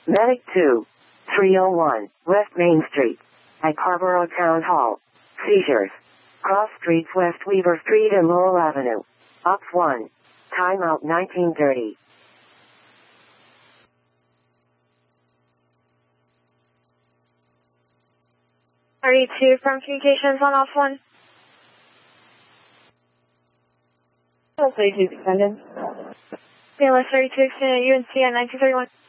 Medic 2. 301, West Main Street. At Harborough Town Hall. Seizures. Cross streets West Weaver Street and Lowell Avenue. Up 1. Timeout 1930. 32 from communications on off 1. 32 extended. BLS 32 extended UNC at 1931.